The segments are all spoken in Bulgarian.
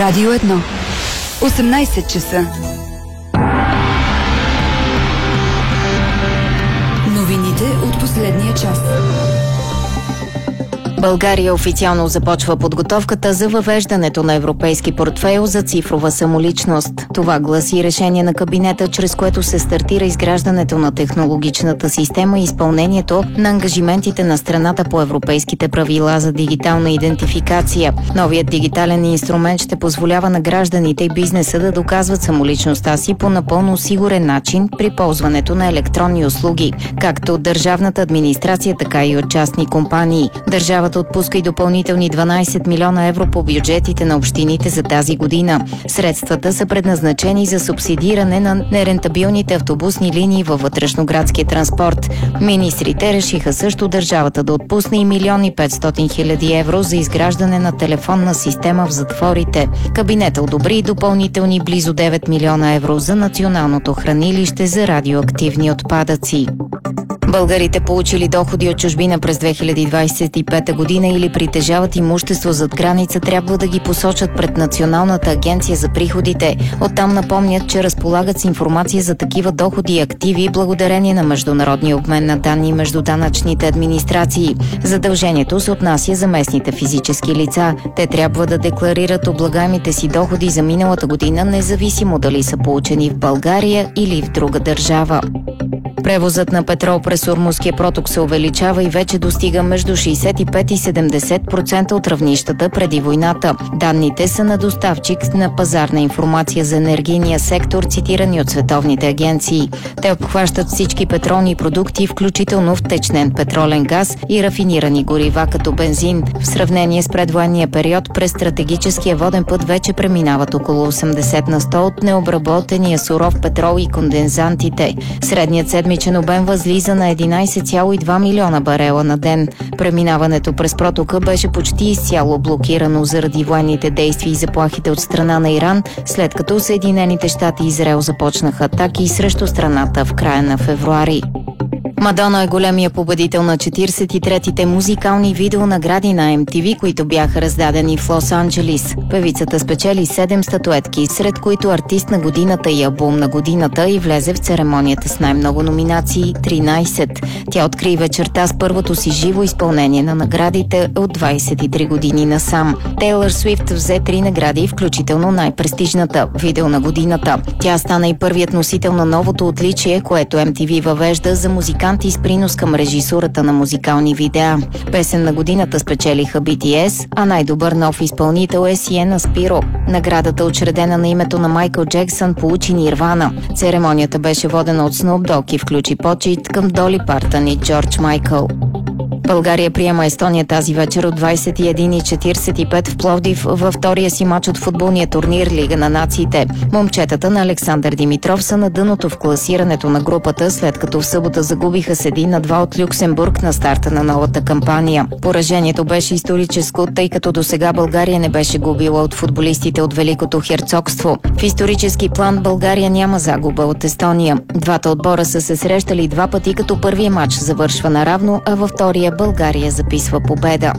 Радио 1. 18 часа. Новините от последния час. България официално започва подготовката за въвеждането на европейски портфейл за цифрова самоличност. Това гласи решение на кабинета, чрез което се стартира изграждането на технологичната система и изпълнението на ангажиментите на страната по европейските правила за дигитална идентификация. Новият дигитален инструмент ще позволява на гражданите и бизнеса да доказват самоличността си по напълно сигурен начин при ползването на електронни услуги, както от държавната администрация, така и от частни компании. Държавата отпуска и допълнителни 12 милиона евро по бюджетите на общините за тази година. Средствата са предназначени за субсидиране на нерентабилните автобусни линии във вътрешноградския транспорт. Министрите решиха също държавата да отпусне и 1 500 000 евро за изграждане на телефонна система в затворите. Кабинета одобри допълнителни близо 9 милиона евро за националното хранилище за радиоактивни отпадъци. Българите, получили доходи от чужбина през 2025 година или притежават имущество зад граница, трябва да ги посочат пред Националната агенция за приходите. Оттам напомнят, че разполагат с информация за такива доходи и активи благодарение на международния обмен на данни между данъчните администрации. Задължението се отнася за местните физически лица. Те трябва да декларират облагаемите си доходи за миналата година, независимо дали са получени в България или в друга държава. Превозът на петрол през Ормузския проток се увеличава и вече достига между 65 и 70% от равнищата преди войната. Данните са на доставчик на пазарна информация за енергийния сектор, цитирани от световните агенции. Те обхващат всички петролни продукти, включително втечнен петролен газ и рафинирани горива като бензин. В сравнение с предвоенния период през стратегическия воден път вече преминават около 80 на 100 от необработения суров петрол и кондензантите. Средният седмичен обем възлиза на 11,2 милиона барела на ден. Преминаването през протока беше почти изцяло блокирано заради военните действия и заплахите от страна на Иран, след като Съединените щати и Израел започнаха атаки срещу страната в края на февруари. Мадона е големия победител на 43-те музикални видеонагради на MTV, които бяха раздадени в Лос-Анджелис. Певицата спечели 7 статуетки, сред които артист на годината и албум на годината, и влезе в церемонията с най-много номинации – 13. Тя откри вечерта с първото си живо изпълнение на наградите от 23 години насам. Тейлър Суифт взе 3 награди, включително най-престижната – видео на годината. Тя стана и първият носител на новото отличие, което MTV въвежда за музиканти с принос към режисурата на музикални видеа. Песен на годината спечелиха BTS, а най-добър нов изпълнител е Сиена Спиро. Наградата, учредена на името на Майкъл Джексън, получи Нирвана. Церемонията беше водена от Snoop Dogg и включи почит към Доли Партън и Джордж Майкъл. България приема Естония тази вечер от 21:45 в Пловдив във втория си мач от футболния турнир Лига на нациите. Момчетата на Александър Димитров са на дъното в класирането на групата, след като в събота загубиха с 1-2 от Люксембург на старта на новата кампания. Поражението беше историческо, тъй като досега България не беше губила от футболистите от Великото херцогство. В исторически план България няма загуба от Естония. Двата отбора са се срещали 2 пъти, като първия мач завършва наравно, а във втория България записва победа.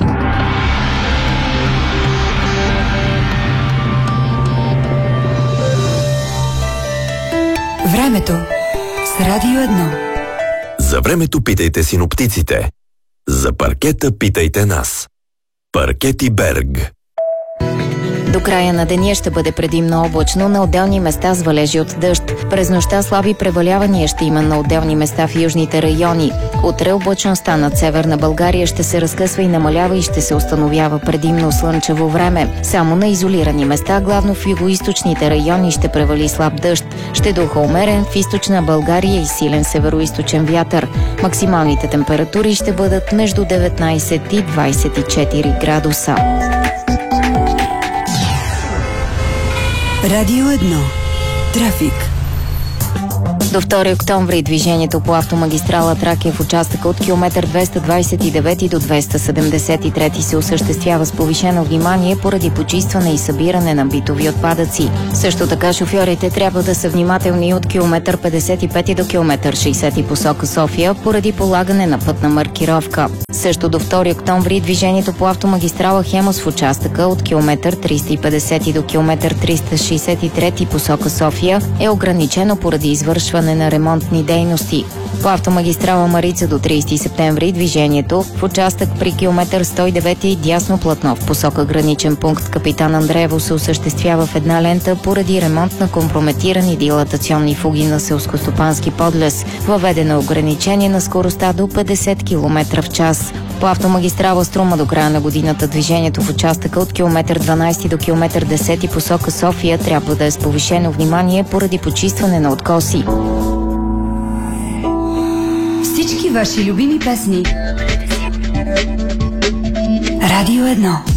Времето с Радио 1. За времето питайте синоптиците. За паркета питайте нас. Паркети Берг. До края на деня ще бъде предимно облачно, на отделни места с валежи от дъжд. През нощта слаби превалявания ще има на отделни места в южните райони. Утре облачността над северна България ще се разкъсва и намалява и ще се установява предимно слънчево време. Само на изолирани места, главно в югоизточните райони, ще превали слаб дъжд. Ще духа умерен в източна България и силен североизточен вятър. Максималните температури ще бъдат между 19 и 24 градуса. Радио 1. Трафик. До 2 октомври движението по автомагистрала Тракия в участъка от километър 229 до 273 се осъществява с повишено внимание поради почистване и събиране на битови отпадъци. Също така шофьорите трябва да са внимателни от километър 55 до километър 60 посока София поради полагане на пътна маркировка. Също до 2 октомври движението по автомагистрала Хемос в участъка от километър 350 до километър 363 посока София е ограничено поради извършване на ремонтни дейности. По автомагистрала Марица до 30 септември движението в участък при километър 109 и дясно платно в посока граничен пункт Капитан Андреево се осъществява в една лента поради ремонт на компрометирани дилатационни фуги на селскостопански подлез. Въведено ограничение на скоростта до 50 км в час. По автомагистрала Струма до края на годината движението в участъка от километър 12 до километър 10 посока София трябва да е с повишено внимание поради почистване на откоси. Всички ваши любими песни. Радио 1.